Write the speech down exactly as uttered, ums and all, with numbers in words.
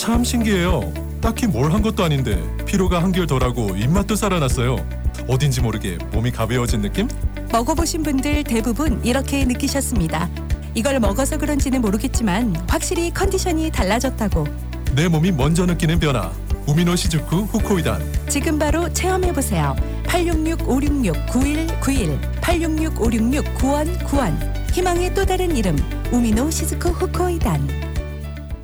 참 신기해요. 딱히 뭘 한 것도 아닌데 피로가 한결 덜하고 입맛도 살아났어요. 어딘지 모르게 몸이 가벼워진 느낌? 먹어보신 분들 대부분 이렇게 느끼셨습니다. 이걸 먹어서 그런지는 모르겠지만 확실히 컨디션이 달라졌다고. 내 몸이 먼저 느끼는 변화. 우미노 시즈쿠 후코이단. 지금 바로 체험해보세요. 팔육육 오육육 구일구일 팔육육 오육육 구일구일 희망의 또 다른 이름 우미노 시즈쿠 후코이단.